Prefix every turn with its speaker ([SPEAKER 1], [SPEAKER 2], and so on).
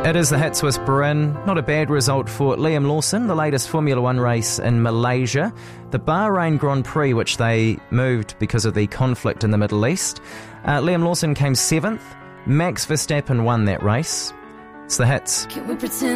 [SPEAKER 1] It is the Hits Whisperer. Not a bad result for Liam Lawson, the latest Formula One race in Malaysia. The Bahrain Grand Prix, which they moved because of the conflict in the Middle East. Liam Lawson came 7th. Max Verstappen won that race. It's the Hits.